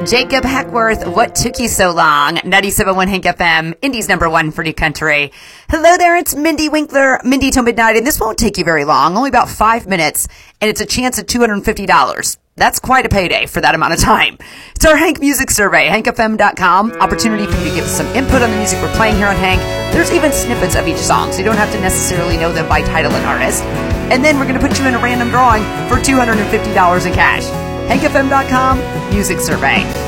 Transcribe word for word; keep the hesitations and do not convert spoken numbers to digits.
Jacob Hackworth, What Took You So Long? ninety-seven point one Hank F M, Indy's number one for new country. Hello there, it's Mindy Winkler, Mindy Till Midnight, and this won't take you very long, only about five minutes, and it's a chance at two hundred fifty dollars. That's quite a payday for that amount of time. It's our Hank Music Survey, hank f m dot com. Opportunity for you to give some input on the music we're playing here on Hank. There's even snippets of each song, so you don't have to necessarily know them by title and artist. And then we're going to put you in a random drawing for two hundred fifty dollars in cash. hank f m dot com Music Survey.